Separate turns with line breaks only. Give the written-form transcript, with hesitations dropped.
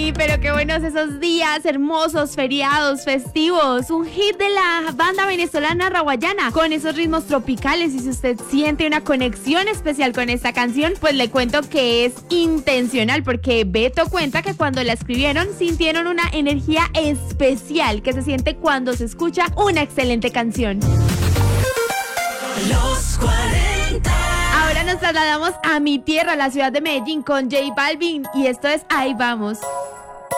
Sí, pero qué buenos esos días hermosos, feriados, festivos. Un hit de la banda venezolana Rawayana con esos ritmos tropicales. Y si usted siente una conexión especial con esta canción, pues le cuento que es intencional, porque Beto cuenta que cuando la escribieron sintieron una energía especial que se siente cuando se escucha una excelente canción.
Los 40.
Ahora nos trasladamos a mi tierra, la ciudad de Medellín, con J Balvin, y esto es Ahí Vamos.